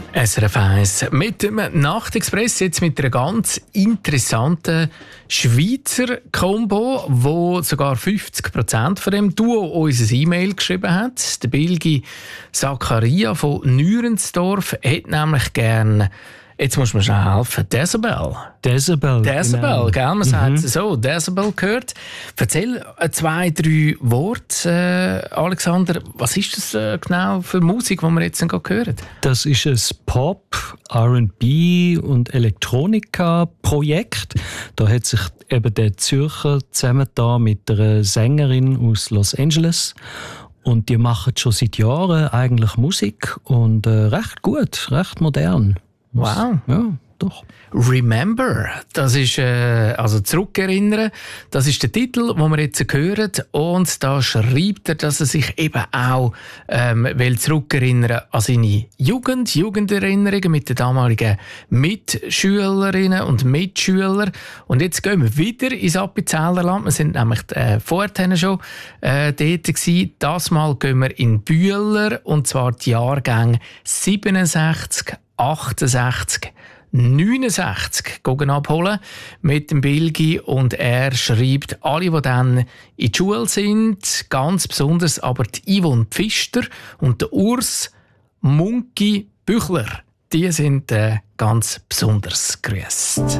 SRF 1 mit dem Nachtexpress, jetzt mit einer ganz interessanten Schweizer Combo, wo sogar 50% von dem Duo uns ein E-Mail geschrieben hat. Der Bilgi Zakaria von Nürensdorf hat nämlich gern, jetzt muss man schon helfen, Decibel. Decibel, genau. Gell? Man sagt es so, Decibel gehört. Erzähl 2-3 Worte, Alexander. Was ist das genau für Musik, die wir jetzt hören? Das ist ein Pop, R&B und Elektronika-Projekt. Da hat sich eben der Zürcher zusammengetan mit einer Sängerin aus Los Angeles. Und die machen schon seit Jahren eigentlich Musik und recht gut, recht modern. Wow. Ja, doch. Remember, das ist, also zurückerinnern, das ist der Titel, den wir jetzt hören. Und da schreibt er, dass er sich eben auch will zurückerinnern an seine Jugenderinnerungen mit den damaligen Mitschülerinnen und Mitschülern. Und jetzt gehen wir wieder ins Appenzellerland. Wir sind nämlich vorhin schon dort gewesen. Das Mal gehen wir in Bühler, und zwar die Jahrgänge 67, 68, 69 gehen abholen mit dem Bilgi, und er schreibt, alle, die dann in die Schule sind, ganz besonders aber die Yvonne Pfister und der Urs Munki Büchler, die sind ganz besonders grüßt.